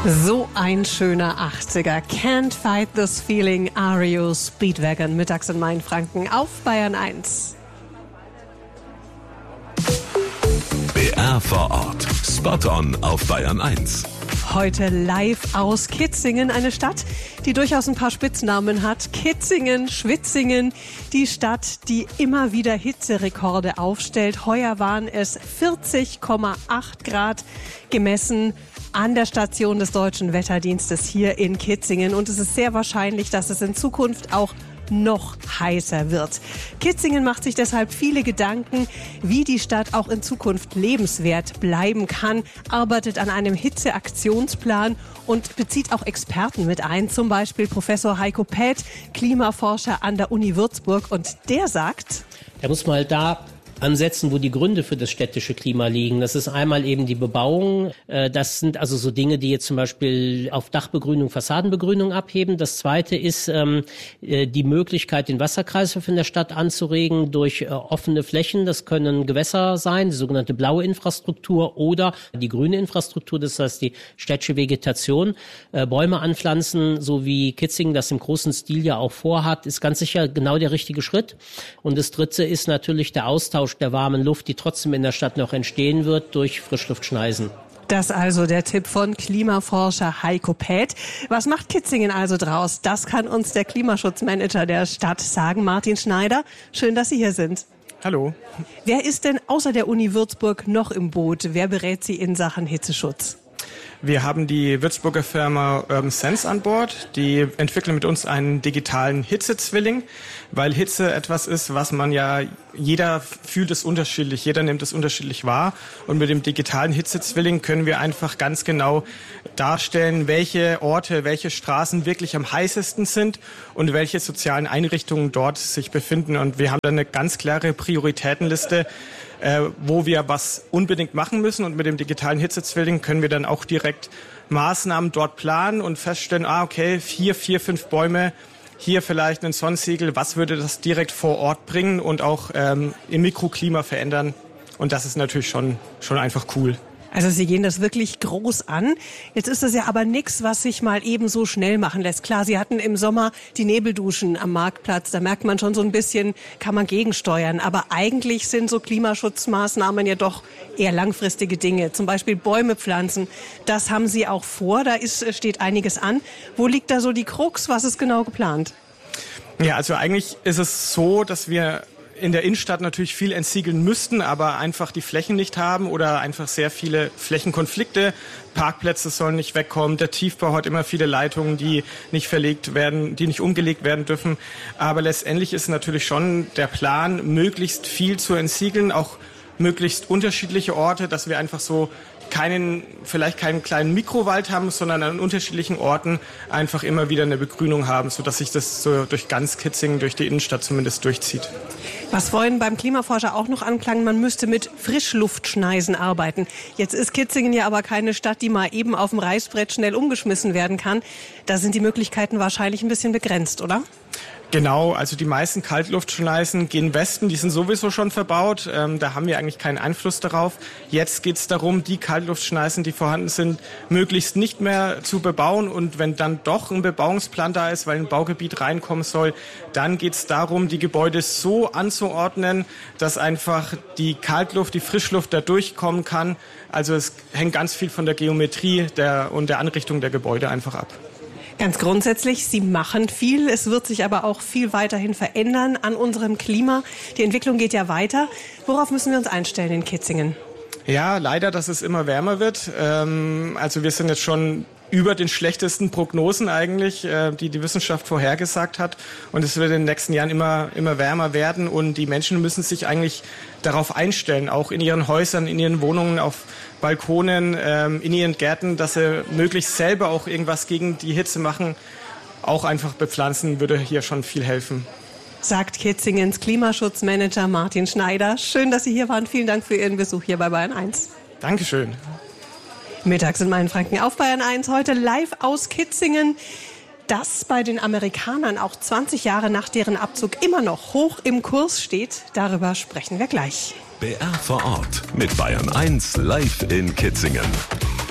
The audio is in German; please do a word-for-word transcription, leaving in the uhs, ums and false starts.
So ein schöner achtziger. Can't fight this feeling. R E O Speedwagon mittags in Mainfranken auf Bayern eins. B R vor Ort. Spot on auf Bayern eins. Heute live aus Kitzingen, eine Stadt, die durchaus ein paar Spitznamen hat. Kitzingen, Schwitzingen, die Stadt, die immer wieder Hitzerekorde aufstellt. Heuer waren es vierzig Komma acht Grad gemessen an der Station des Deutschen Wetterdienstes hier in Kitzingen. Und es ist sehr wahrscheinlich, dass es in Zukunft auch noch heißer wird. Kitzingen macht sich deshalb viele Gedanken, wie die Stadt auch in Zukunft lebenswert bleiben kann, arbeitet an einem Hitzeaktionsplan und bezieht auch Experten mit ein, zum Beispiel Professor Heiko Päth, Klimaforscher an der Uni Würzburg. Und der sagt, der muss mal da ansetzen, wo die Gründe für das städtische Klima liegen. Das ist einmal eben die Bebauung. Das sind also so Dinge, die jetzt zum Beispiel auf Dachbegrünung, Fassadenbegrünung abheben. Das zweite ist ähm, die Möglichkeit, den Wasserkreislauf in der Stadt anzuregen durch äh, offene Flächen. Das können Gewässer sein, die sogenannte blaue Infrastruktur oder die grüne Infrastruktur, das heißt die städtische Vegetation. Äh, Bäume anpflanzen, so wie Kitzingen das im großen Stil ja auch vorhat, ist ganz sicher genau der richtige Schritt. Und das dritte ist natürlich der Austausch der warmen Luft, die trotzdem in der Stadt noch entstehen wird durch Frischluftschneisen. Das also der Tipp von Klimaforscher Heiko Päth. Was macht Kitzingen also draus? Das kann uns der Klimaschutzmanager der Stadt sagen, Martin Schneider. Schön, dass Sie hier sind. Hallo. Wer ist denn außer der Uni Würzburg noch im Boot? Wer berät Sie in Sachen Hitzeschutz? Wir haben die Würzburger Firma Urban Sense an Bord. Die entwickeln mit uns einen digitalen Hitzezwilling, weil Hitze etwas ist, was man ja, jeder fühlt es unterschiedlich, jeder nimmt es unterschiedlich wahr. Und mit dem digitalen Hitzezwilling können wir einfach ganz genau darstellen, welche Orte, welche Straßen wirklich am heißesten sind und welche sozialen Einrichtungen dort sich befinden. Und wir haben dann eine ganz klare Prioritätenliste, Äh, wo wir was unbedingt machen müssen. Und mit dem digitalen Hitzezwilling können wir dann auch direkt Maßnahmen dort planen und feststellen, ah, okay, hier vier, fünf Bäume, hier vielleicht ein Sonnensiegel, was würde das direkt vor Ort bringen und auch ähm, im Mikroklima verändern. Und das ist natürlich schon, schon einfach cool. Also Sie gehen das wirklich groß an. Jetzt ist das ja aber nichts, was sich mal eben so schnell machen lässt. Klar, Sie hatten im Sommer die Nebelduschen am Marktplatz. Da merkt man schon so ein bisschen, kann man gegensteuern. Aber eigentlich sind so Klimaschutzmaßnahmen ja doch eher langfristige Dinge. Zum Beispiel Bäume pflanzen. Das haben Sie auch vor. Da ist, steht einiges an. Wo liegt da so die Krux? Was ist genau geplant? Ja, also eigentlich ist es so, dass wir in der Innenstadt natürlich viel entsiegeln müssten, aber einfach die Flächen nicht haben oder einfach sehr viele Flächenkonflikte. Parkplätze sollen nicht wegkommen. Der Tiefbau hat immer viele Leitungen, die nicht verlegt werden, die nicht umgelegt werden dürfen. Aber letztendlich ist natürlich schon der Plan, möglichst viel zu entsiegeln, auch möglichst unterschiedliche Orte, dass wir einfach so keinen, vielleicht keinen kleinen Mikrowald haben, sondern an unterschiedlichen Orten einfach immer wieder eine Begrünung haben, sodass sich das so durch ganz Kitzingen, durch die Innenstadt zumindest durchzieht. Was vorhin beim Klimaforscher auch noch anklang, man müsste mit Frischluftschneisen arbeiten. Jetzt ist Kitzingen ja aber keine Stadt, die mal eben auf dem Reißbrett schnell umgeschmissen werden kann. Da sind die Möglichkeiten wahrscheinlich ein bisschen begrenzt, oder? Genau, also die meisten Kaltluftschneisen gehen Westen, die sind sowieso schon verbaut, ähm, da haben wir eigentlich keinen Einfluss darauf. Jetzt geht es darum, die Kaltluftschneisen, die vorhanden sind, möglichst nicht mehr zu bebauen und wenn dann doch ein Bebauungsplan da ist, weil ein Baugebiet reinkommen soll, dann geht es darum, die Gebäude so anzuordnen, dass einfach die Kaltluft, die Frischluft da durchkommen kann. Also es hängt ganz viel von der Geometrie der, und der Anrichtung der Gebäude einfach ab. Ganz grundsätzlich, Sie machen viel. Es wird sich aber auch viel weiterhin verändern an unserem Klima. Die Entwicklung geht ja weiter. Worauf müssen wir uns einstellen in Kitzingen? Ja, leider, dass es immer wärmer wird. Ähm, also wir sind jetzt schon über den schlechtesten Prognosen eigentlich, äh, die die Wissenschaft vorhergesagt hat. Und es wird in den nächsten Jahren immer, immer wärmer werden. Und die Menschen müssen sich eigentlich darauf einstellen, auch in ihren Häusern, in ihren Wohnungen, auf Balkonen, ähm, in ihren Gärten, dass sie möglichst selber auch irgendwas gegen die Hitze machen. Auch einfach bepflanzen würde hier schon viel helfen. Sagt Kitzingens Klimaschutzmanager Martin Schneider. Schön, dass Sie hier waren. Vielen Dank für Ihren Besuch hier bei Bayern eins. Dankeschön. Mittags in Mainfranken auf Bayern eins, heute live aus Kitzingen. Dass bei den Amerikanern auch zwanzig Jahre nach deren Abzug immer noch hoch im Kurs steht, darüber sprechen wir gleich. B R vor Ort mit Bayern eins live in Kitzingen.